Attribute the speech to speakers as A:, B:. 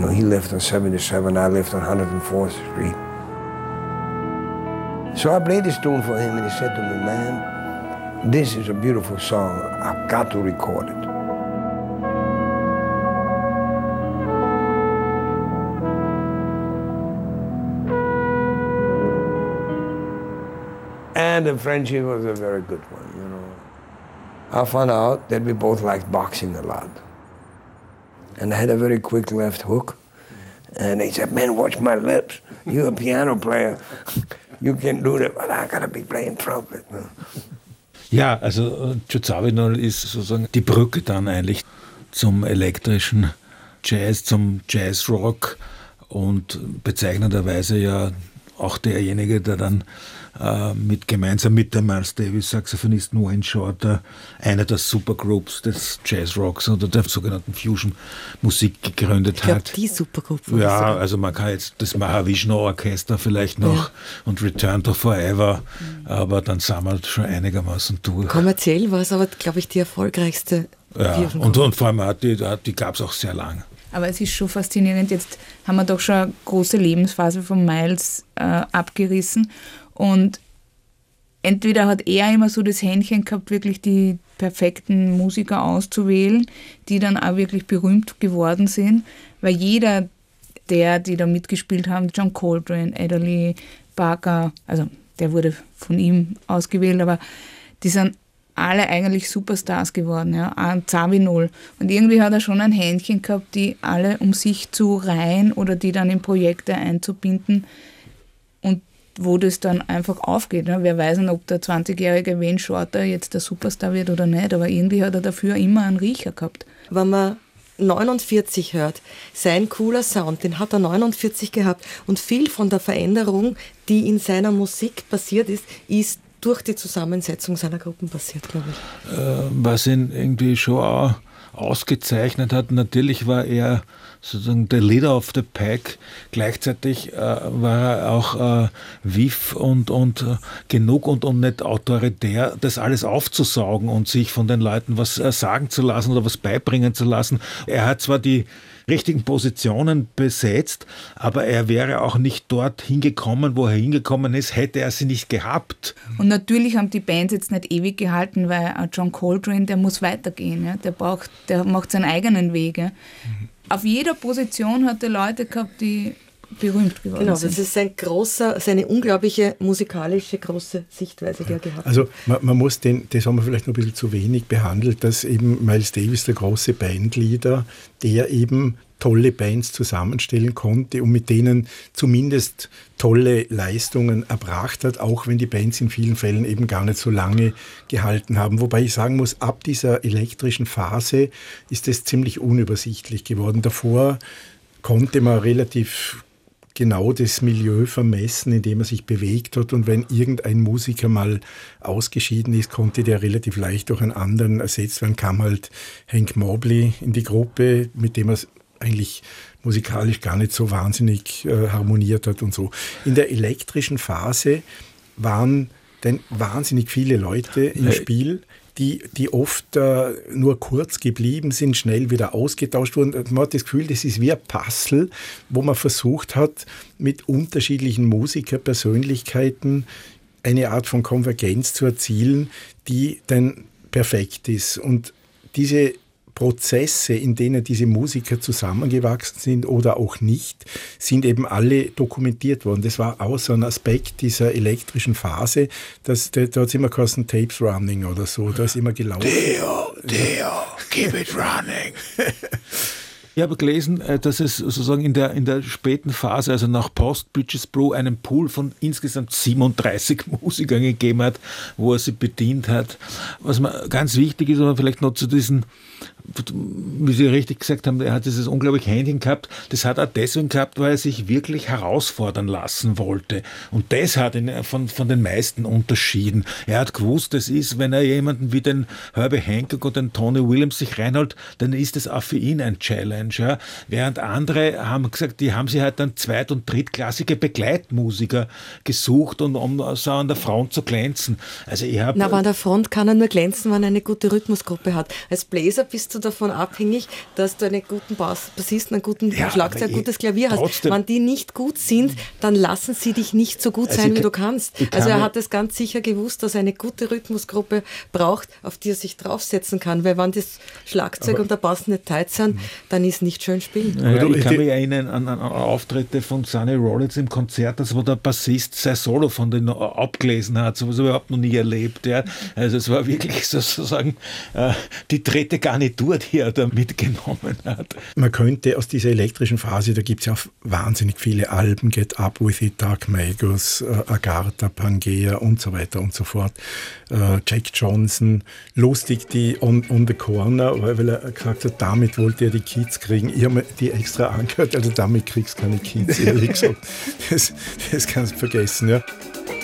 A: he lived on 77, I lived on 104th Street. So I played this tune for him and he said to me, man, this is a beautiful song, I've got to record it. And the friendship was a very good one, you know. I found out that we both liked boxing a lot. And I had a very quick left hook. And he said, man, watch my lips. You're a piano player. You can do that, but I gotta be playing trumpet.
B: Ja, also Joe Zawinul ist sozusagen die Brücke dann eigentlich zum elektrischen Jazz, zum Jazzrock und bezeichnenderweise ja auch derjenige, der dann gemeinsam mit dem Miles Davis Saxophonisten Wayne Shorter einer der Supergroups des Jazzrocks oder der sogenannten Fusion-Musik gegründet hat.
C: Die Supergroup.
B: Ja, also man kann jetzt das Mahavishnu-Orchester vielleicht noch und Return to Forever, aber dann sind wir schon einigermaßen durch.
C: Kommerziell war es aber, glaube ich, die erfolgreichste.
B: Ja, und vor allem die gab es auch sehr lang.
D: Aber es ist schon faszinierend, jetzt haben wir doch schon eine große Lebensphase von Miles abgerissen und entweder hat er immer so das Händchen gehabt, wirklich die perfekten Musiker auszuwählen, die dann auch wirklich berühmt geworden sind, weil jeder die da mitgespielt haben, John Coltrane, Adderley, Parker, also der wurde von ihm ausgewählt, aber die sind alle eigentlich Superstars geworden, ja, auch Zawinul. Und irgendwie hat er schon ein Händchen gehabt, die alle um sich zu reihen oder die dann in Projekte einzubinden und wo das dann einfach aufgeht. Ne? Wer weiß nicht, ob der 20-jährige Wayne Shorter jetzt der Superstar wird oder nicht, aber irgendwie hat er dafür immer einen Riecher gehabt.
C: Wenn man 49 hört, sein cooler Sound, den hat er 49 gehabt und viel von der Veränderung, die in seiner Musik passiert ist durch die Zusammensetzung seiner Gruppen passiert, glaube ich.
B: Was ihn irgendwie schon auch ausgezeichnet hat, natürlich war er sozusagen der Leader of the Pack, gleichzeitig war er auch vif und genug und nicht autoritär, das alles aufzusaugen und sich von den Leuten was sagen zu lassen oder was beibringen zu lassen. Er hat zwar die richtigen Positionen besetzt, aber er wäre auch nicht dort hingekommen, wo er hingekommen ist, hätte er sie nicht gehabt.
D: Und natürlich haben die Bands jetzt nicht ewig gehalten, weil John Coltrane, der muss weitergehen, ja? Der macht seinen eigenen Weg. Ja? Auf jeder Position hat er Leute gehabt, die berühmt geworden sind.
C: Genau, das ist seine unglaubliche musikalische große Sichtweise, die er gehabt hat.
E: Also man muss das haben wir vielleicht noch ein bisschen zu wenig behandelt, dass eben Miles Davis, der große Bandleader, der eben tolle Bands zusammenstellen konnte und mit denen zumindest tolle Leistungen erbracht hat, auch wenn die Bands in vielen Fällen eben gar nicht so lange gehalten haben. Wobei ich sagen muss, ab dieser elektrischen Phase ist es ziemlich unübersichtlich geworden. Davor konnte man relativ genau das Milieu vermessen, in dem er sich bewegt hat. Und wenn irgendein Musiker mal ausgeschieden ist, konnte der relativ leicht durch einen anderen ersetzt werden. Kam halt Hank Mobley in die Gruppe, mit dem er eigentlich musikalisch gar nicht so wahnsinnig harmoniert hat und so. In der elektrischen Phase waren dann wahnsinnig viele Leute im Spiel, die oft nur kurz geblieben sind, schnell wieder ausgetauscht wurden. Man hat das Gefühl, das ist wie ein Puzzle, wo man versucht hat, mit unterschiedlichen Musikerpersönlichkeiten eine Art von Konvergenz zu erzielen, die dann perfekt ist. Und diese Prozesse, in denen diese Musiker zusammengewachsen sind oder auch nicht, sind eben alle dokumentiert worden. Das war auch so ein Aspekt dieser elektrischen Phase, da hat es immer geheißen, Tapes running oder so, da ist immer gelaufen.
B: Theo, keep it running. Ich habe gelesen, dass es sozusagen in der späten Phase, also nach Post-Bridges Brew, einen Pool von insgesamt 37 Musikern gegeben hat, wo er sie bedient hat. Was mir ganz wichtig ist, aber vielleicht noch zu diesen, wie Sie richtig gesagt haben, er hat dieses unglaubliche Händchen gehabt. Das hat er deswegen gehabt, weil er sich wirklich herausfordern lassen wollte. Und das hat ihn von den meisten unterschieden. Er hat gewusst, das ist, wenn er jemanden wie den Herbie Hancock oder den Tony Williams sich reinholt, dann ist das auch für ihn ein Challenge. Ja. Während andere haben gesagt, die haben sich halt dann zweit- und drittklassige Begleitmusiker gesucht, um so an der Front zu glänzen. Also aber
C: an der Front kann er nur glänzen, wenn er eine gute Rhythmusgruppe hat. Als Bläser bist du davon abhängig, dass du einen guten Bassisten, einen guten Schlagzeug, ein gutes Klavier hast.
B: Trotzdem.
C: Wenn die nicht gut sind, dann lassen sie dich nicht so gut sein, wie du kannst. Also er hat es ganz sicher gewusst, dass er eine gute Rhythmusgruppe braucht, auf die er sich draufsetzen kann, weil wenn das Schlagzeug und der Bass nicht tight sind, dann ist nicht schön spielen.
B: Ja, ich kann mich erinnern an Auftritte von Sonny Rollins im Konzert, wo der Bassist sein Solo von denen abgelesen hat, sowas habe ich überhaupt noch nie erlebt. Ja. Also es war wirklich sozusagen die dritte Garnitur, die er da mitgenommen hat.
E: Man könnte aus dieser elektrischen Phase, da gibt es ja auch wahnsinnig viele Alben, Get Up With It, Dark Magus, Agartha, Pangea und so weiter und so fort. Jack Johnson, lustig, die on the Corner, weil er gesagt hat, damit wollte er die Kids kriegen. Ich habe mir die extra angehört, also damit kriegst du keine Kids, ehrlich gesagt. Das kannst du vergessen, ja.